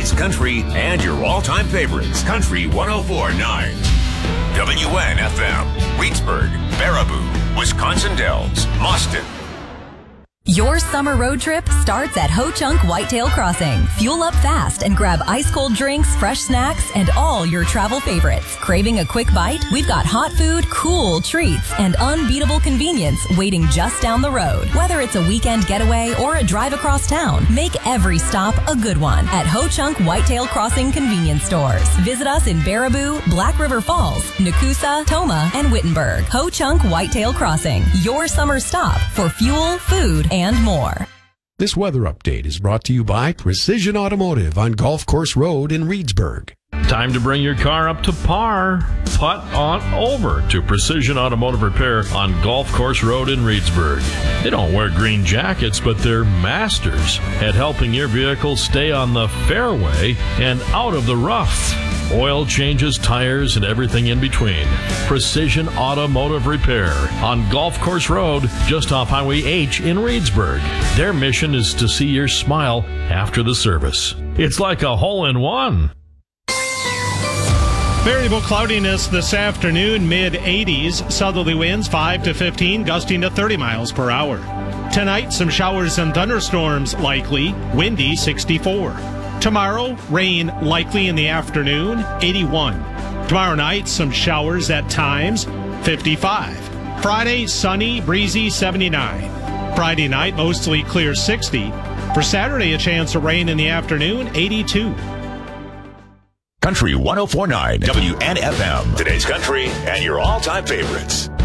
Today's country and your all-time favorites. Country 104.9. WNFM. Reedsburg, Baraboo, Wisconsin Dells, Mauston. Your summer road trip starts at Ho Chunk Whitetail Crossing. Fuel up fast and grab ice-cold drinks, fresh snacks, and all your travel favorites. Craving a quick bite? We've got hot food, cool treats, and unbeatable convenience waiting just down the road. Whether it's a weekend getaway or a drive across town, make every stop a good one at Ho Chunk Whitetail Crossing convenience stores. Visit us in Baraboo, Black River Falls, Nakusa, Toma, and Wittenberg. Ho Chunk Whitetail Crossing, your summer stop for fuel, food, and more. This weather update is brought to you by Precision Automotive on Golf Course Road in Reedsburg. Time to bring your car up to par. Putt on over to Precision Automotive Repair on Golf Course Road in Reedsburg. They don't wear green jackets, but they're masters at helping your vehicle stay on the fairway and out of the rough. Oil changes, tires, and everything in between. Precision Automotive Repair on Golf Course Road, just off Highway H in Reedsburg. Their mission is to see your smile after the service. It's like a hole-in-one. Variable cloudiness this afternoon, mid-80s. Southerly winds 5 to 15, gusting to 30 miles per hour. Tonight, some showers and thunderstorms likely, windy 64. Tomorrow, rain likely in the afternoon, 81. Tomorrow night, some showers at times, 55. Friday, sunny, breezy, 79. Friday night, mostly clear, 60. For Saturday, a chance of rain in the afternoon, 82. Country 104.9 WNFM. Today's country and your all-time favorites.